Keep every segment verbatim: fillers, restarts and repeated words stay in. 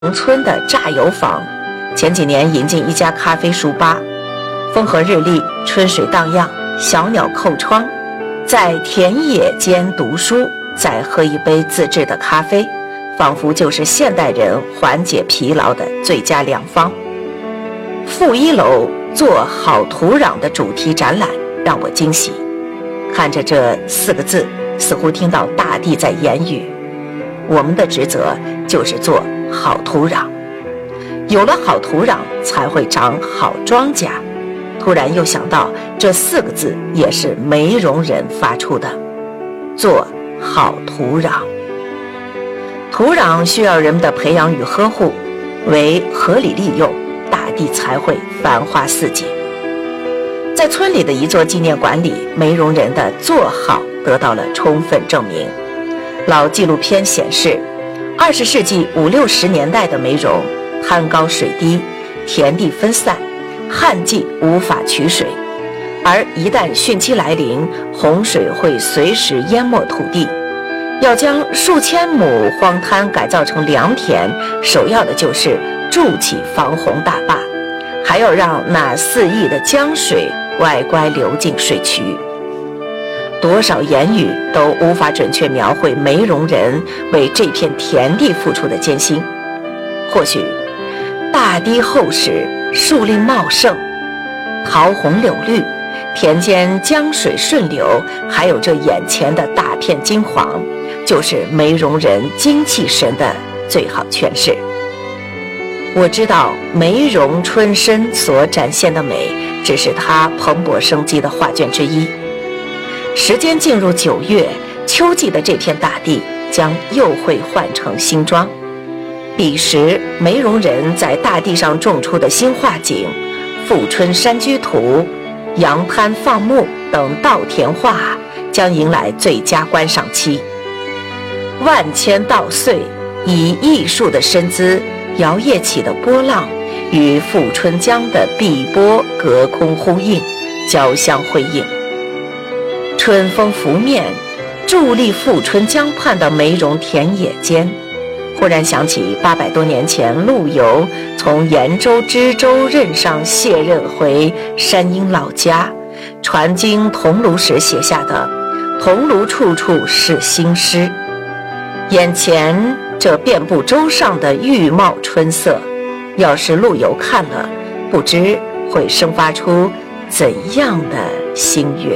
农村的榨油坊，前几年引进一家咖啡书吧，风和日丽，春水荡漾，小鸟叩窗，在田野间读书，再喝一杯自制的咖啡，仿佛就是现代人缓解疲劳的最佳良方。负一楼做好土壤的主题展览让我惊喜，看着这四个字，似乎听到大地在言语，我们的职责就是做好土壤，有了好土壤才会长好庄稼。突然又想到这四个字也是梅荣人发出的，做好土壤。土壤需要人们的培养与呵护，为合理利用，大地才会繁花似锦。在村里的一座纪念馆里，梅荣人的做好得到了充分证明。老纪录片显示，二十世纪五六十年代的梅荣，滩高水低，田地分散，旱季无法取水，而一旦汛期来临，洪水会随时淹没土地。要将数千亩荒滩改造成良田，首要的就是筑起防洪大坝，还要让那四溢的江水乖乖流进水渠。多少言语都无法准确描绘梅荣人为这片田地付出的艰辛。或许大堤厚实，树林茂盛，桃红柳绿，田间江水顺流，还有这眼前的大片金黄，就是梅荣人精气神的最好诠释。我知道梅荣春深所展现的美，只是它蓬勃生机的画卷之一。时间进入九月，秋季的这片大地将又会换成新装。彼时梅荣人在大地上种出的新画景，富春山居图、扬滩放牧等稻田画，将迎来最佳观赏期。万千稻穗以艺术的身姿摇曳起的波浪，与富春江的碧波隔空呼应，交相辉映。春风拂面，伫立富春江畔的梅荣田野间，忽然想起八百多年前陆游从延州知州任上卸任回山阴老家，传经桐庐时写下的“桐庐处处是新诗”。眼前这遍布洲上的郁茂春色，要是陆游看了，不知会生发出怎样的心悦。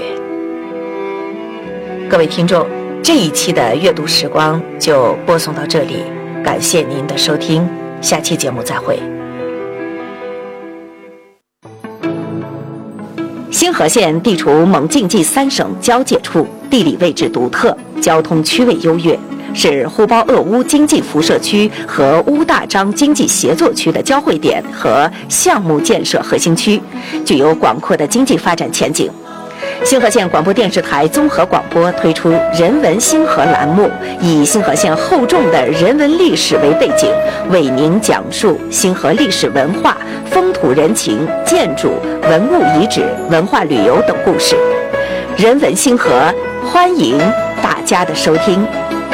各位听众，这一期的阅读时光就播送到这里，感谢您的收听，下期节目再会。兴和县地处蒙晋冀三省交界处，地理位置独特，交通区位优越，是呼包鄂乌经济辐射区和乌大张经济协作区的交汇点和项目建设核心区，具有广阔的经济发展前景。兴和县广播电视台综合广播推出人文兴和栏目，以兴和县厚重的人文历史为背景，为您讲述兴和历史文化、风土人情、建筑、文物遗址、文化旅游等故事。人文兴和，欢迎大家的收听。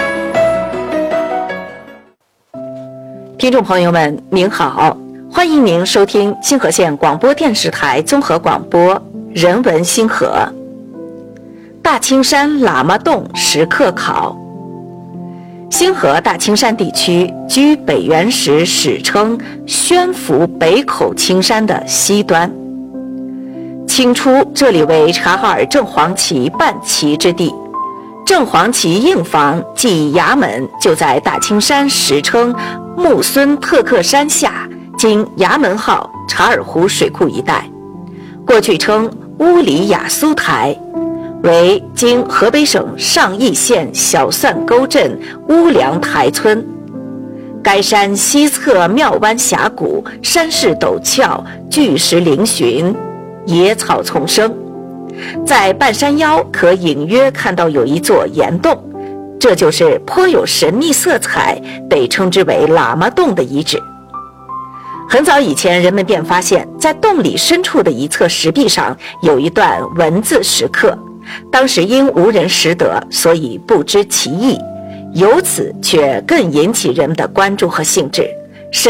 听众朋友们您好，欢迎您收听兴和县广播电视台综合广播人文兴和。大青山喇嘛洞石刻考。兴和大青山地区居北元时史称宣府北口青山的西端。清初这里为察哈尔正黄旗办旗之地，正黄旗印房即衙门就在大青山史称木孙特克山下，今衙门号察尔湖水库一带，过去称乌里雅苏台，为今河北省上邑县小蒜沟镇乌梁台村。该山西侧庙湾峡谷，山势陡峭，巨石嶙峋，野草丛生。在半山腰可隐约看到有一座岩洞，这就是颇有神秘色彩，被称之为喇嘛洞的遗址。很早以前，人们便发现在洞里深处的一侧石壁上有一段文字石刻，当时因无人识得，所以不知其意，由此却更引起人们的关注和兴致。